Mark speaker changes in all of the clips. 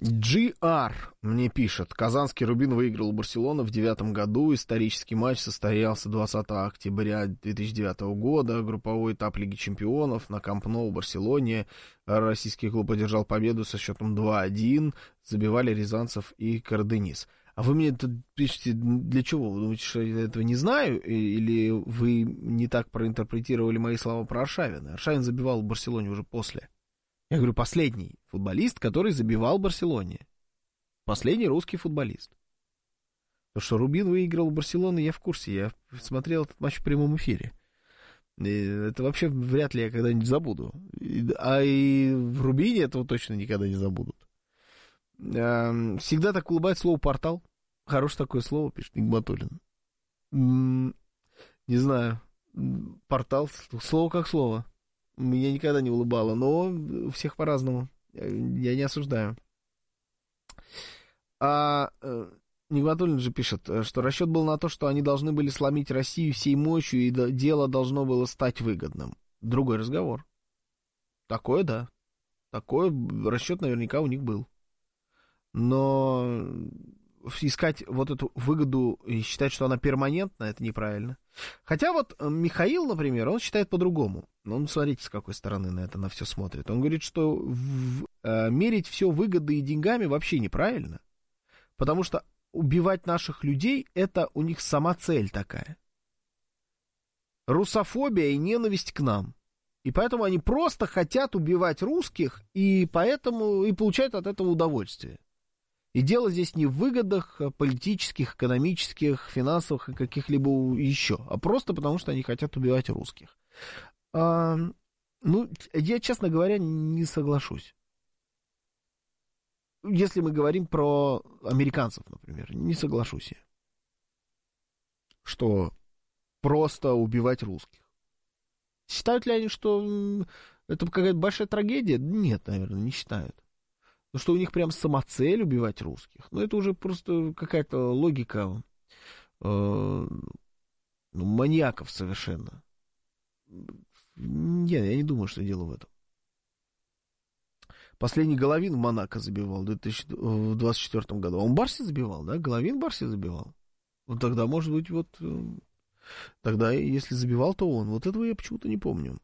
Speaker 1: GR мне пишет. Казанский «Рубин» выиграл у «Барселоны» в 2009 году. Исторический матч состоялся 20 октября 2009 года. Групповой этап Лиги чемпионов на Камп Ноу в Барселоне. Российский клуб одержал победу со счетом 2-1. Забивали Рязанцев и Карденис. А вы мне тут пишете, для чего? Вы думаете, что я этого не знаю? Или вы не так проинтерпретировали мои слова про Аршавина? Аршавин забивал в Барселоне уже после. Я говорю, последний футболист, который забивал в Барселоне. Последний русский футболист. То, что Рубин выиграл в Барселоне, я в курсе. Я смотрел этот матч в прямом эфире. И это вообще вряд ли я когда-нибудь забуду. А и в Рубине этого точно никогда не забудут. Всегда так улыбает слово «портал». Хорошее такое слово, пишет Нигматуллин. Не знаю. Портал, слово как слово. Меня никогда не улыбало, но у всех по-разному. Я не осуждаю. Нигматуллин же пишет, что расчет был на то, что они должны были сломить Россию всей мощью, и дело должно было стать выгодным. Другой разговор. Такое, да. Такой расчет наверняка у них был. Но искать вот эту выгоду и считать, что она перманентна, это неправильно. Хотя вот Михаил, например, он считает по-другому. Ну, смотрите, с какой стороны на это на все смотрит. Он говорит, что мерить все выгодой и деньгами вообще неправильно. Потому что убивать наших людей, это у них сама цель такая. Русофобия и ненависть к нам. И поэтому они просто хотят убивать русских, и поэтому и получают от этого удовольствие. И дело здесь не в выгодах политических, экономических, финансовых и каких-либо еще, а просто потому, что они хотят убивать русских. Я, честно говоря, не соглашусь. Если мы говорим про американцев, например, не соглашусь я, что просто убивать русских. Считают ли они, что это какая-то большая трагедия? Нет, наверное, не считают. Ну, что у них прям самоцель убивать русских. Ну, это уже просто какая-то логика маньяков совершенно. Нет, я не думаю, что дело в этом. Последний Головин в Монако забивал в 2024 году. Он Барси забивал, да? Головин Барси забивал. Вот тогда, может быть, вот... Тогда, если забивал, то он. Вот этого я почему-то не помню.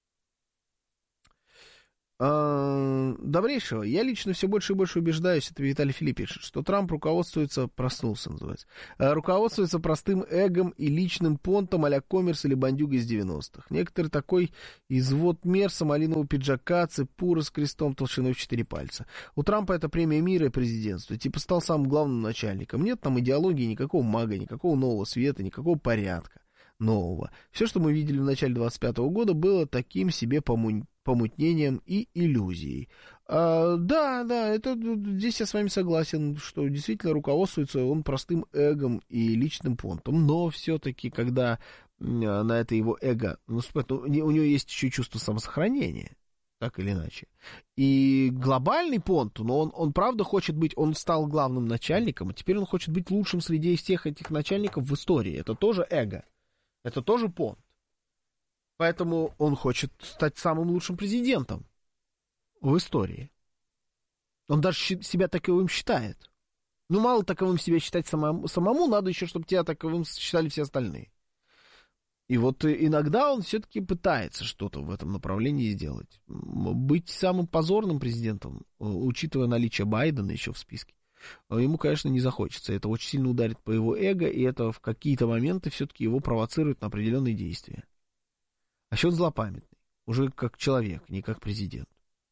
Speaker 1: Добрейшего. Я лично все больше и больше убеждаюсь, это Виталий Филипп пишет, что Трамп проснулся, называется, руководствуется простым эгом и личным понтом а-ля Коммерс или бандюга из 90-х. Некоторый такой извод мерса, малинового пиджака, цепура с крестом толщиной в 4 пальца. У Трампа это премия мира и президентства. Типа стал самым главным начальником. Нет там идеологии, никакого мага, никакого нового света, никакого порядка нового. Все, что мы видели в начале 25-го года, было таким себе помутнением и иллюзией. Да, это здесь я с вами согласен, что действительно руководствуется он простым эгом и личным понтом, но все-таки, когда на это его эго наступает, у него есть еще чувство самосохранения, так или иначе. И глобальный понт, но он правда хочет быть, он стал главным начальником, а теперь он хочет быть лучшим среди всех этих начальников в истории. Это тоже эго, это тоже понт. Поэтому он хочет стать самым лучшим президентом в истории. Он даже себя таковым считает. Ну, мало таковым себя считать самому, надо еще, чтобы тебя таковым считали все остальные. И вот иногда он все-таки пытается что-то в этом направлении сделать. Быть самым позорным президентом, учитывая наличие Байдена еще в списке, ему, конечно, не захочется. Это очень сильно ударит по его эго, и это в какие-то моменты все-таки его провоцирует на определенные действия. А счет злопамятный. Уже как человек, не как президент.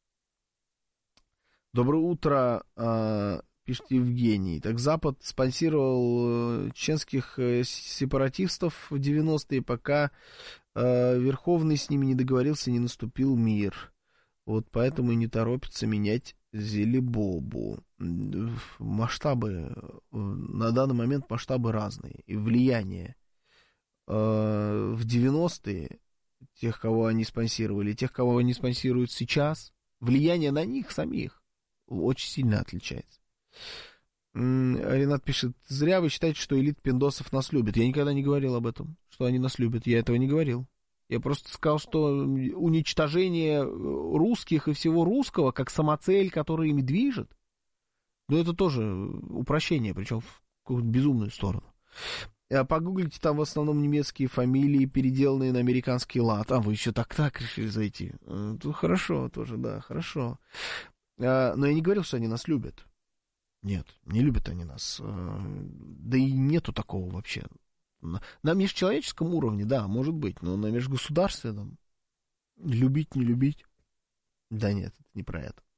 Speaker 1: Доброе утро, пишет Евгений. Так Запад спонсировал чеченских сепаратистов в 90-е, пока Верховный с ними не договорился, не наступил мир. Вот поэтому и не торопится менять Зелебобу. Масштабы, на данный момент масштабы разные. И влияние в 90-е тех, кого они спонсировали, тех, кого они спонсируют сейчас, влияние на них самих очень сильно отличается. Ренат пишет, зря вы считаете, что элит пиндосов нас любит. Я никогда не говорил об этом, что они нас любят. Я этого не говорил. Я просто сказал, что уничтожение русских и всего русского, как самоцель, которая ими движет, Но это тоже упрощение, причем в какую-то безумную сторону. Погуглите, там в основном немецкие фамилии, переделанные на американский лад. А, вы еще так решили зайти. Хорошо тоже, да, хорошо. Но я не говорил, что они нас любят. Нет, не любят они нас. Да и нету такого вообще. На межчеловеческом уровне, да, может быть, но на межгосударственном любить, не любить. Да нет, это не про это.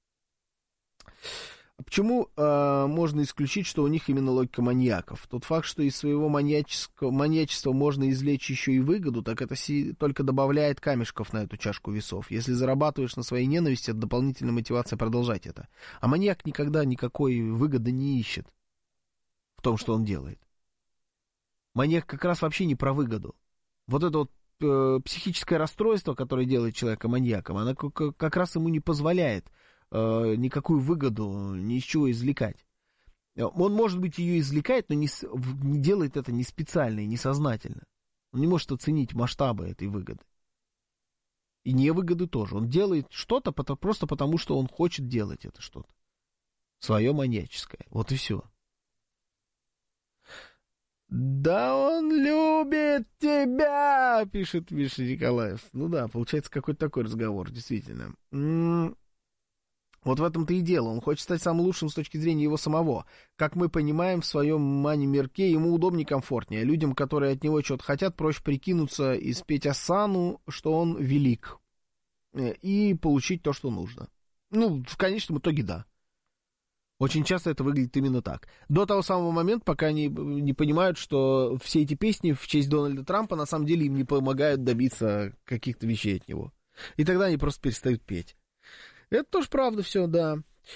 Speaker 1: Почему можно исключить, что у них именно логика маньяков? Тот факт, что из своего маньячества можно извлечь еще и выгоду, так это только добавляет камешков на эту чашку весов. Если зарабатываешь на своей ненависти, это дополнительная мотивация продолжать это. А маньяк никогда никакой выгоды не ищет в том, что он делает. Маньяк как раз вообще не про выгоду. Вот это вот психическое расстройство, которое делает человека маньяком, оно как раз ему не позволяет никакую выгоду ни из чего извлекать. Он, может быть, ее извлекает, но не делает это не специально и не сознательно. Он не может оценить масштабы этой выгоды. И невыгоды тоже. Он делает что-то просто потому, что он хочет делать это что-то. Свое маньяческое. Вот и все. «Да он любит тебя!» — пишет Миша Николаев. Ну да, получается какой-то такой разговор, действительно. Вот в этом-то и дело. Он хочет стать самым лучшим с точки зрения его самого. Как мы понимаем, в своем мани-мирке ему удобнее и комфортнее. Людям, которые от него что-то хотят, проще прикинуться и спеть осану, что он велик. И получить то, что нужно. Ну, в конечном итоге, да. Очень часто это выглядит именно так. До того самого момента, пока они не понимают, что все эти песни в честь Дональда Трампа на самом деле им не помогают добиться каких-то вещей от него. И тогда они просто перестают петь. Это тоже правда все, да.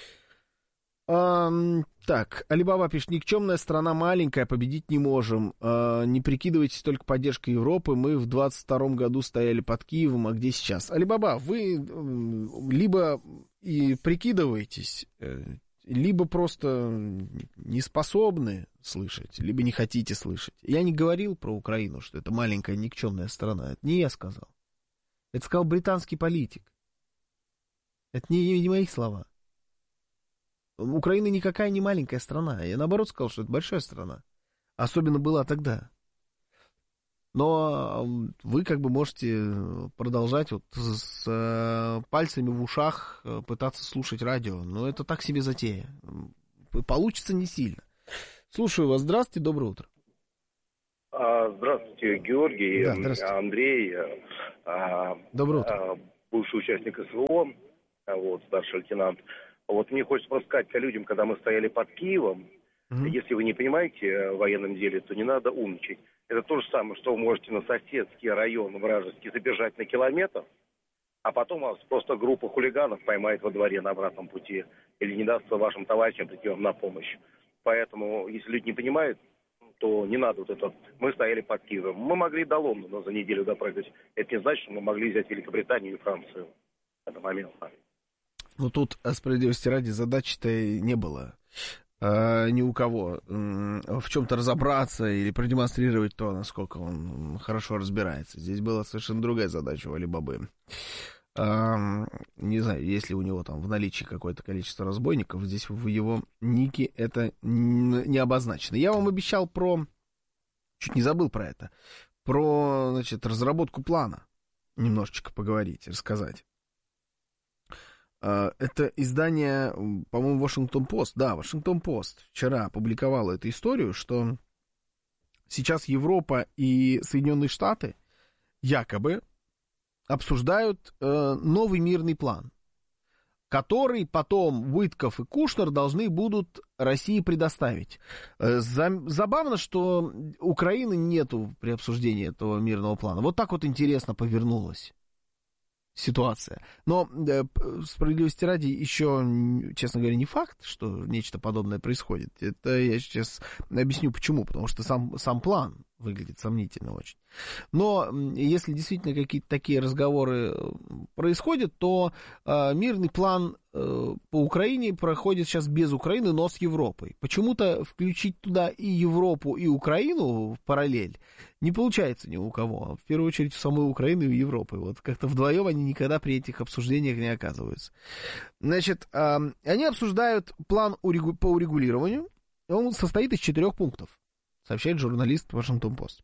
Speaker 1: Так, Алибаба пишет: никчемная страна маленькая, победить не можем. Не прикидывайтесь только поддержкой Европы. Мы в 22-м году стояли под Киевом, а где сейчас? Алибаба, вы либо и прикидываетесь, либо просто не способны слышать, либо не хотите слышать. Я не говорил про Украину, что это маленькая никчемная страна. Это не я сказал. Это сказал британский политик. Это не мои слова. Украина никакая не маленькая страна. Я наоборот сказал, что это большая страна. Особенно была тогда. Но вы как бы можете продолжать вот с пальцами в ушах пытаться слушать радио. Но это так себе затея. Получится не сильно. Слушаю вас. Здравствуйте, доброе утро.
Speaker 2: Здравствуйте, Георгий, да, здравствуйте. Андрей.
Speaker 1: Доброе утро.
Speaker 2: Бывший участник СВО, вот, старший лейтенант. Вот мне хочется просто сказать людям, когда мы стояли под Киевом, если вы не понимаете в военном деле, то не надо умничать. Это то же самое, что вы можете на соседский район вражеский забежать на километр, а потом вас просто группа хулиганов поймает во дворе на обратном пути или не даст вашим товарищам прийти вам на помощь. Поэтому, если люди не понимают, то не надо вот это. Мы стояли под Киевом. Мы могли до Лондона за неделю допрыгать. Это не значит, что мы могли взять Великобританию и Францию. Это момент.
Speaker 1: Ну, тут, справедливости ради, задачи-то не было ни у кого в чем-то разобраться или продемонстрировать то, насколько он хорошо разбирается. Здесь была совершенно другая задача у Алибабы. Не знаю, есть ли у него там в наличии какое-то количество разбойников. Здесь в его нике это не обозначено. Я вам обещал чуть не забыл про это, про, значит, разработку плана немножечко поговорить, рассказать. Это издание, по-моему, Вашингтон-Пост. Да, Вашингтон-Пост вчера опубликовала эту историю, что сейчас Европа и Соединенные Штаты якобы обсуждают новый мирный план, который потом Уитков и Кушнер должны будут России предоставить. Забавно, что Украины нету при обсуждении этого мирного плана. Вот так вот интересно повернулась ситуация. Но, справедливости ради, еще, честно говоря, не факт, что нечто подобное происходит. Это я сейчас объясню почему. Потому что сам план выглядит сомнительно очень. Но если действительно какие-то такие разговоры происходят, то мирный план по Украине проходит сейчас без Украины, но с Европой. Почему-то включить туда и Европу, и Украину в параллель не получается ни у кого. В первую очередь у самой Украины и у Европы. Вот как-то вдвоем они никогда при этих обсуждениях не оказываются. Значит, они обсуждают план по урегулированию. Он состоит из 4 пунктов, сообщает журналист Вашингтон-Пост.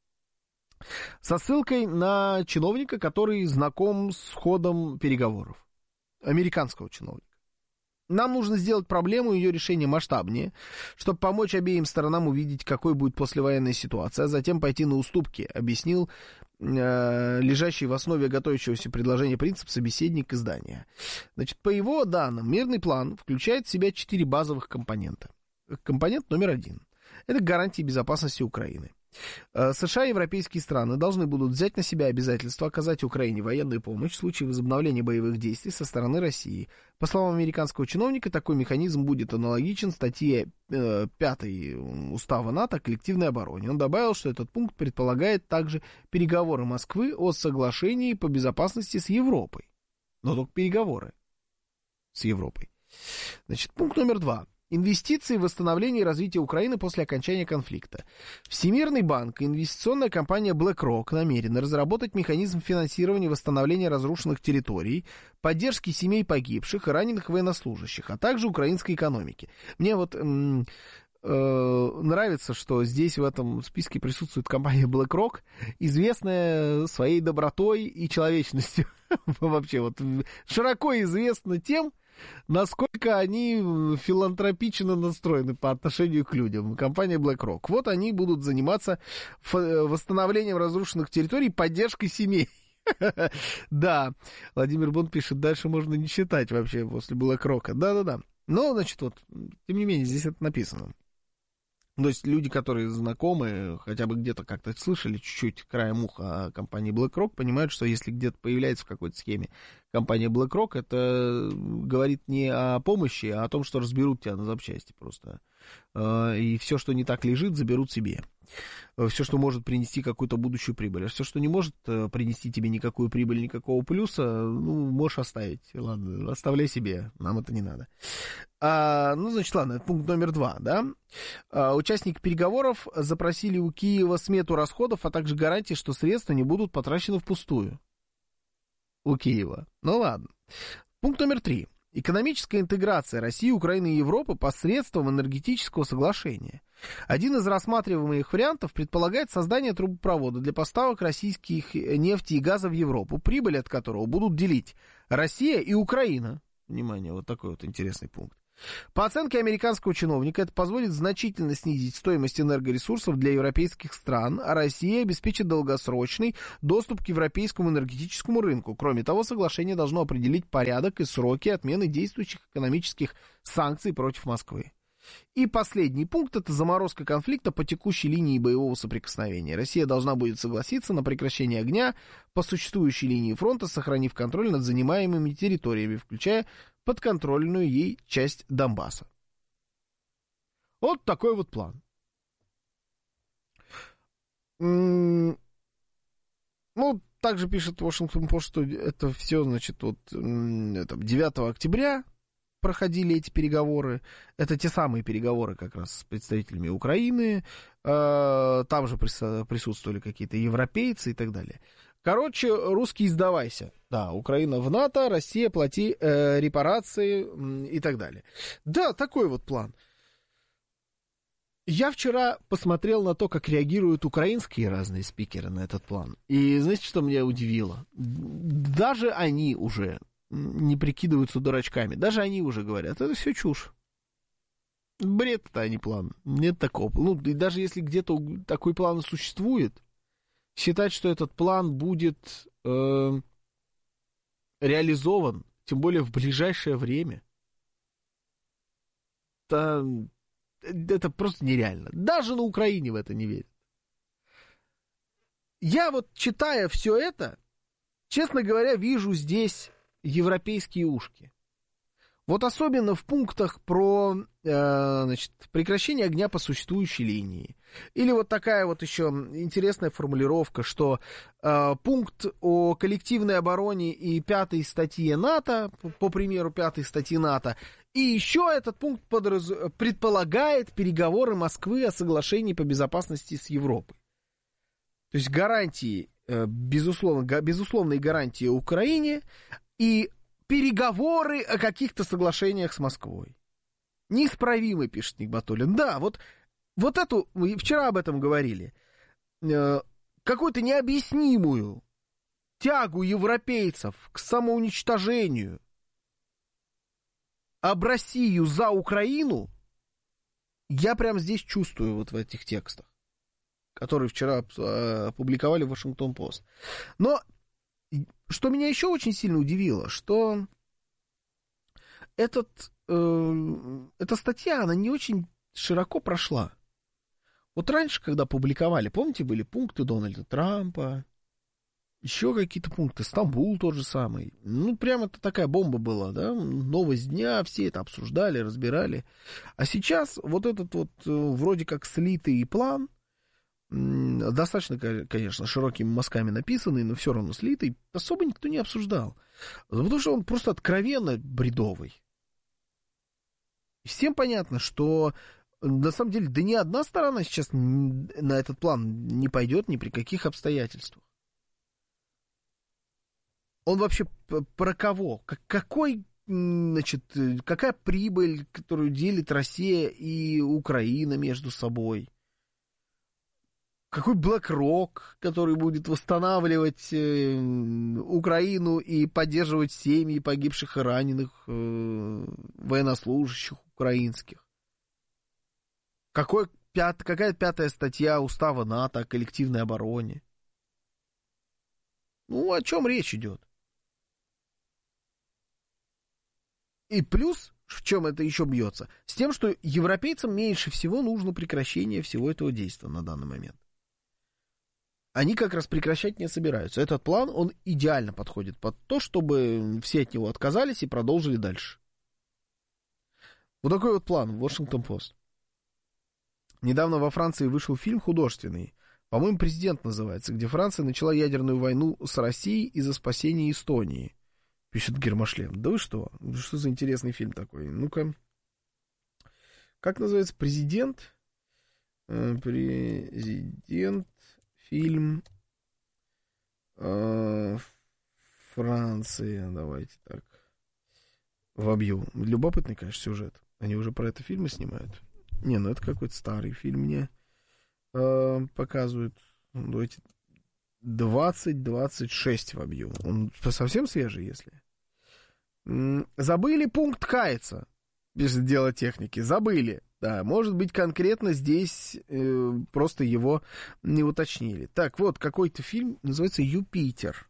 Speaker 1: Со ссылкой на чиновника, который знаком с ходом переговоров. Американского чиновника. Нам нужно сделать проблему ее решения масштабнее, чтобы помочь обеим сторонам увидеть, какой будет послевоенная ситуация, а затем пойти на уступки, объяснил лежащий в основе готовящегося предложения принцип собеседник издания. Значит, по его данным, мирный план включает в себя 4 базовых компонента. Компонент номер 1. Это гарантии безопасности Украины. США и европейские страны должны будут взять на себя обязательство оказать Украине военную помощь в случае возобновления боевых действий со стороны России. По словам американского чиновника, такой механизм будет аналогичен статье 5 Устава НАТО о коллективной обороне. Он добавил, что этот пункт предполагает также переговоры Москвы о соглашении по безопасности с Европой. Но только переговоры с Европой. Значит, пункт номер 2. Инвестиции в восстановление и развитие Украины после окончания конфликта. Всемирный банк и инвестиционная компания BlackRock намерены разработать механизм финансирования восстановления разрушенных территорий, поддержки семей погибших и раненых военнослужащих, а также украинской экономики. Мне вот нравится, что здесь в этом списке присутствует компания BlackRock, известная своей добротой и человечностью. Вообще вот широко известна тем, насколько они филантропично настроены по отношению к людям. Компания BlackRock. Вот они будут заниматься восстановлением разрушенных территорий, поддержкой семей. Да, Владимир Бон пишет, дальше можно не читать вообще после BlackRock. Да-да-да. Но, значит, вот, тем не менее, здесь это написано. То есть люди, которые знакомы, хотя бы где-то как-то слышали чуть-чуть краем уха о компании BlackRock, понимают, что если где-то появляется в какой-то схеме компания BlackRock, это говорит не о помощи, а о том, что разберут тебя на запчасти просто. И все, что не так лежит, заберут себе. Все, что может принести какую-то будущую прибыль. А все, что не может принести тебе никакую прибыль, никакого плюса, ну, можешь оставить. Ладно, оставляй себе, нам это не надо. Значит, ладно, это пункт номер 2, да? Участники переговоров запросили у Киева смету расходов, а также гарантии, что средства не будут потрачены впустую. У Киева. Ну, ладно. Пункт номер 3. Экономическая интеграция России, Украины и Европы посредством энергетического соглашения. Один из рассматриваемых вариантов предполагает создание трубопровода для поставок российских нефти и газа в Европу, прибыль от которого будут делить Россия и Украина. Внимание, вот такой вот интересный пункт. По оценке американского чиновника, это позволит значительно снизить стоимость энергоресурсов для европейских стран, а Россия обеспечит долгосрочный доступ к европейскому энергетическому рынку. Кроме того, соглашение должно определить порядок и сроки отмены действующих экономических санкций против Москвы. И последний пункт — это заморозка конфликта по текущей линии боевого соприкосновения. Россия должна будет согласиться на прекращение огня по существующей линии фронта, сохранив контроль над занимаемыми территориями, включая подконтрольную ей часть Донбасса. Вот такой вот план. Ну, также пишет Washington Post, что это все, значит, вот 9 октября проходили эти переговоры. Это те самые переговоры как раз с представителями Украины. Там же присутствовали какие-то европейцы и так далее. Короче, русский сдавайся. Да, Украина в НАТО, Россия плати репарации и так далее. Да, такой вот план. Я вчера посмотрел на то, как реагируют украинские разные спикеры на этот план. И знаете, что меня удивило? Даже они уже не прикидываются дурачками. Даже они уже говорят, это все чушь. Бред-то, а не план. Нет такого. Ну, и даже если где-то такой план и существует, считать, что этот план будет реализован, тем более в ближайшее время, это просто нереально. Даже на Украине в это не верят. Я вот, читая все это, честно говоря, вижу здесь европейские ушки. Вот особенно в пунктах про, значит, прекращение огня по существующей линии. Или вот такая вот еще интересная формулировка, что пункт о коллективной обороне и 5-й статье НАТО, по примеру 5-й статьи НАТО, и еще этот пункт предполагает переговоры Москвы о соглашении по безопасности с Европой. То есть гарантии, безусловные гарантии Украине и переговоры о каких-то соглашениях с Москвой. Неисправимый, пишет Нигматуллин. Да, вот эту, мы вчера об этом говорили, какую-то необъяснимую тягу европейцев к самоуничтожению, об Россию за Украину, я прямо здесь чувствую вот в этих текстах, которые вчера опубликовали в Вашингтон-Пост. Но что меня еще очень сильно удивило, что эта статья, она не очень широко прошла. Вот раньше, когда публиковали, помните, были пункты Дональда Трампа, еще какие-то пункты, Стамбул тот же самый. Ну, прям это такая бомба была, да, новость дня, все это обсуждали, разбирали. А сейчас вот этот вот вроде как слитый план, достаточно, конечно, широкими мазками написанный, но все равно слитый, особо никто не обсуждал. Потому что он просто откровенно бредовый. Всем понятно, что на самом деле, да ни одна сторона сейчас на этот план не пойдет ни при каких обстоятельствах. Он вообще про кого? Какой, значит, какая прибыль, которую делит Россия и Украина между собой? Какой BlackRock, который будет восстанавливать Украину и поддерживать семьи погибших и раненых военнослужащих украинских? Какая 5-я статья Устава НАТО о коллективной обороне? Ну, о чем речь идет? И плюс, в чем это еще бьется? С тем, что европейцам меньше всего нужно прекращение всего этого действия на данный момент. Они как раз прекращать не собираются. Этот план, он идеально подходит под то, чтобы все от него отказались и продолжили дальше. Вот такой вот план, Вашингтон-Пост. Недавно во Франции вышел фильм художественный, по-моему, «Президент» называется, где Франция начала ядерную войну с Россией из-за спасения Эстонии, пишет Гермошлем. Да вы что? Что за интересный фильм такой? Ну-ка. Как называется? «Президент»? «Президент». Фильм Франция, давайте так вобью. Любопытный, конечно, сюжет. Они уже про это фильмы снимают. Не, ну это какой-то старый фильм мне показывают. Давайте 20-26 вобью. Он совсем свежий, если. Забыли пункт каяться. Без дела техники. Забыли. Да, может быть, конкретно здесь просто его не уточнили. Так, вот, какой-то фильм называется «Юпитер».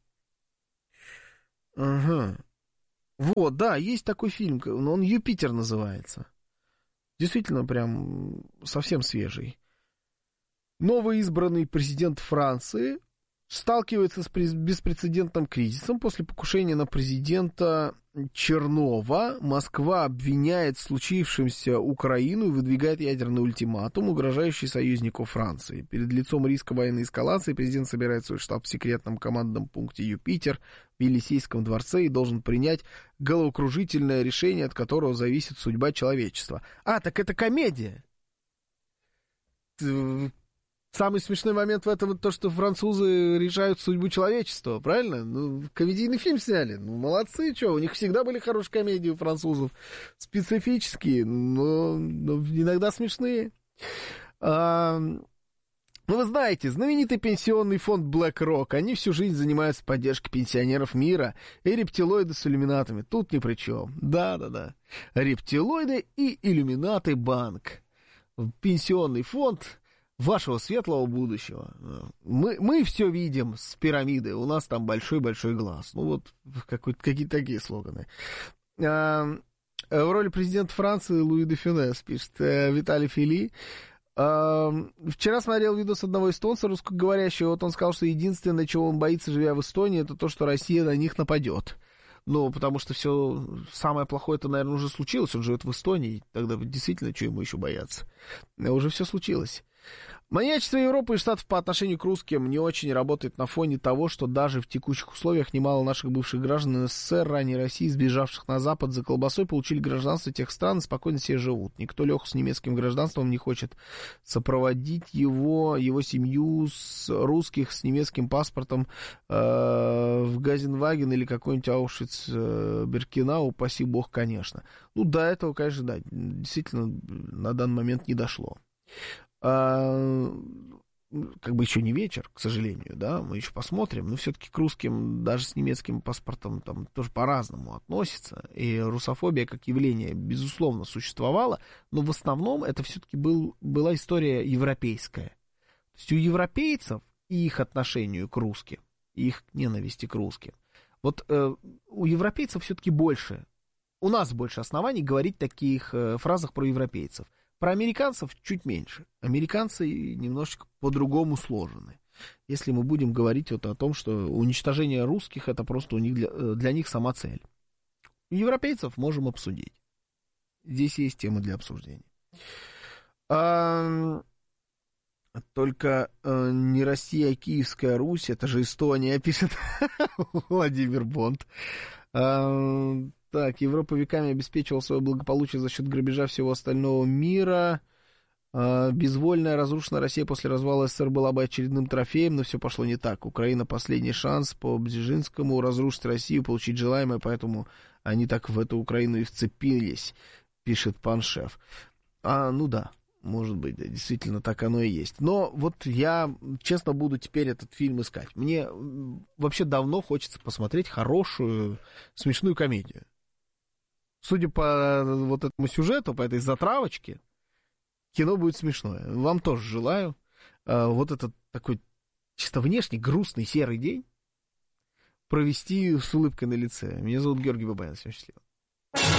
Speaker 1: Ага. Вот, да, есть такой фильм, но он «Юпитер» называется. Действительно, прям совсем свежий. Новоизбранный президент Франции сталкивается с беспрецедентным кризисом после покушения на президента Чернова. Москва обвиняет в случившемся Украину и выдвигает ядерный ультиматум, угрожающий союзнику Франции. Перед лицом риска военной эскалации президент собирает свой штаб в секретном командном пункте «Юпитер» в Елисейском дворце и должен принять головокружительное решение, от которого зависит судьба человечества. А, так это комедия. Самый смешной момент в этом то, что французы решают судьбу человечества, правильно? Ну, комедийный фильм сняли. Ну, молодцы, что, у них всегда были хорошие комедии у французов. Специфические, но иногда смешные. Ну, вы знаете, знаменитый пенсионный фонд BlackRock, они всю жизнь занимаются поддержкой пенсионеров мира и рептилоиды с иллюминатами. Тут ни при чем. Да-да-да. Рептилоиды и иллюминаты банк. Пенсионный фонд вашего светлого будущего. Мы все видим с пирамиды. У нас там большой-большой глаз. Ну вот какие-то такие слоганы. В роли президента Франции Луи де Фюнес, пишет Виталий Фили. Вчера смотрел видос одного эстонца русскоговорящего. Вот он сказал, что единственное, чего он боится, живя в Эстонии, это то, что Россия на них нападет. Ну, потому что все самое плохое-то, наверное, уже случилось. Он живет в Эстонии. Тогда действительно, что ему еще бояться? Уже все случилось. Маньячество Европы и Штатов по отношению к русским не очень работает на фоне того, что даже в текущих условиях немало наших бывших граждан СССР, ранее России, сбежавших на Запад за колбасой, получили гражданство тех стран и спокойно себе живут. Никто Леху с немецким гражданством не хочет сопроводить его семью с русских с немецким паспортом в Газенваген или какой-нибудь Аушвиц-Биркенау, упаси бог, конечно. Ну, до этого, конечно, да, действительно на данный момент не дошло. Как бы еще не вечер, к сожалению, да, мы еще посмотрим, но все-таки к русским даже с немецким паспортом там тоже по-разному относятся, и русофобия как явление, безусловно, существовала, но в основном это все-таки была история европейская. То есть у европейцев и их отношению к русским, и их ненависти к русским, вот у европейцев все-таки больше, у нас больше оснований говорить в таких фразах про европейцев. Про американцев чуть меньше. Американцы немножечко по-другому сложены. Если мы будем говорить вот о том, что уничтожение русских это просто у них для них сама цель. У европейцев можем обсудить. Здесь есть тема для обсуждения. Только не Россия, а Киевская Русь, это же Эстония, пишет Владимир Бонд. Так, Европа веками обеспечивала свое благополучие за счет грабежа всего остального мира. Безвольная, разрушенная Россия после развала СССР была бы очередным трофеем, но все пошло не так. Украина последний шанс по Бзежинскому разрушить Россию, получить желаемое, поэтому они так в эту Украину и вцепились, пишет Паншев. Ну да, может быть, да, действительно так оно и есть. Но вот я, честно, буду теперь этот фильм искать. Мне вообще давно хочется посмотреть хорошую, смешную комедию. Судя по вот этому сюжету, по этой затравочке, кино будет смешное. Вам тоже желаю. Вот этот такой чисто внешне грустный серый день провести с улыбкой на лице. Меня зовут Георгий Бабаян. Всем счастливо.